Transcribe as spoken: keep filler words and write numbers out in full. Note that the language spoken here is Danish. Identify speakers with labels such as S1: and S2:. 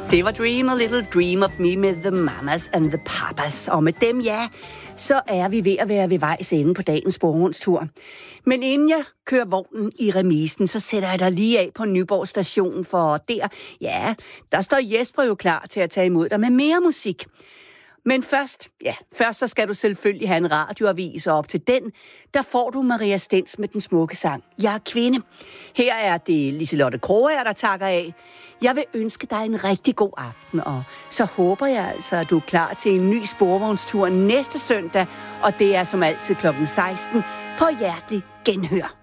S1: Det var Dream a Little Dream of Me med The Mamas and the Papas. Og med dem, ja, så er vi ved at være ved vejs ende på dagens sporvognstur. Men inden jeg kører vognen i remisen, så sætter jeg dig lige af på Nyborg station, for der, ja, der står Jesper jo klar til at tage imod dig med mere musik. Men først, ja, først så skal du selvfølgelig have en radioavis, og op til den, der får du Maria Stens med den smukke sang Jeg er kvinde. Her er det Liselotte Kroger, der takker af. Jeg vil ønske dig en rigtig god aften, og så håber jeg altså, at du er klar til en ny sporvognstur næste søndag, og det er som altid klokken seksten på Hjertelig Genhør.